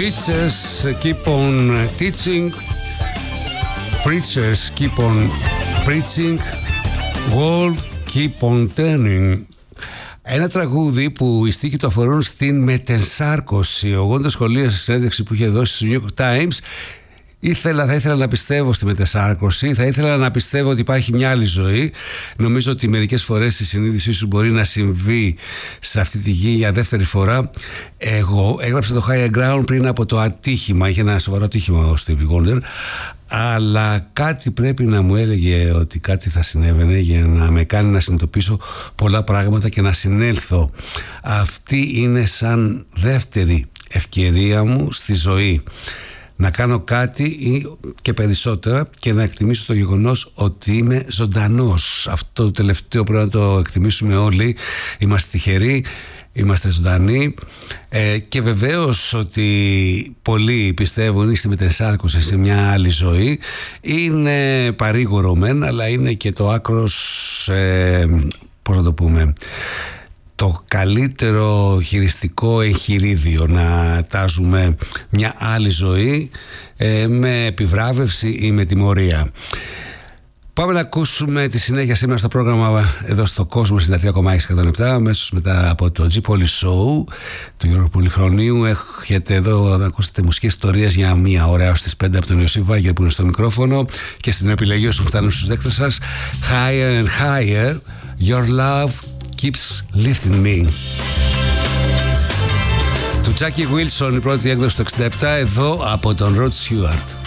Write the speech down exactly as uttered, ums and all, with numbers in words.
Teachers keep on teaching, preachers keep on preaching, world keep on turning. Ένα τραγούδι που οι στίχοι του αφορούν στην μετενσάρκωση. Ο Γόντο σχολίασε στη συνέντευξη που είχε δώσει στο New York Times. Ήθελα, θα ήθελα να πιστεύω στη μετενσάρκωση, θα ήθελα να πιστεύω ότι υπάρχει μια άλλη ζωή. Νομίζω ότι μερικές φορές η συνείδησή σου μπορεί να συμβεί σε αυτή τη γη για δεύτερη φορά. Εγώ έγραψα το Higher Ground πριν από το ατύχημα, είχε ένα σοβαρό ατύχημα ο Stevie Wonder, αλλά κάτι πρέπει να μου έλεγε ότι κάτι θα συνέβαινε για να με κάνει να συνειδητοποιήσω πολλά πράγματα και να συνέλθω. Αυτή είναι σαν δεύτερη ευκαιρία μου στη ζωή. Να κάνω κάτι και περισσότερα και να εκτιμήσω το γεγονός ότι είμαι ζωντανός. Αυτό το τελευταίο πρέπει να το εκτιμήσουμε όλοι. Είμαστε τυχεροί, είμαστε ζωντανοί ε, και βεβαίως ότι πολλοί πιστεύουν στη μετενσάρκωση σε μια άλλη ζωή. Είναι παρήγορο μεν, αλλά είναι και το άκρος, ε, πώς να το πούμε, το καλύτερο χειριστικό εγχειρίδιο, να τάζουμε μια άλλη ζωή ε, με επιβράβευση ή με τιμωρία. Πάμε να ακούσουμε τη συνέχεια σήμερα στο πρόγραμμα εδώ στο Κόσμο στην τρία κόμμα έξι εκατόν επτά, αμέσως μετά από το G-Poly Show του Γιώργου Πολυχρονίου. Έχετε εδώ να ακούσετε μουσικές ιστορίες για μία ώρα έως τις πέντε από τον Ιωσήφ Βάγγελ που είναι στο μικρόφωνο και στην επιλογή όσων φτάνουν στους δέκτες σας. Higher and higher, your love keeps lifting me. Του Jackie Wilson, η πρώτη έκδοση του εξήντα επτά, εδώ από τον Rod Stewart.